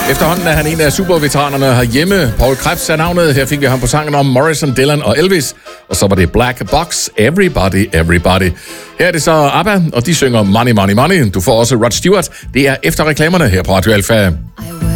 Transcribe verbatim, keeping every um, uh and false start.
Efterhånden er han en af superveteranerne herhjemme. Paul Krebs er navnet. Her fik vi ham på sangen om Morrison, Dylan og Elvis. Og så var det Black Box, Everybody, Everybody. Her er det så ABBA, og de synger Money, Money, Money. Du får også Rod Stewart. Det er efter reklamerne her på Radio Alpha.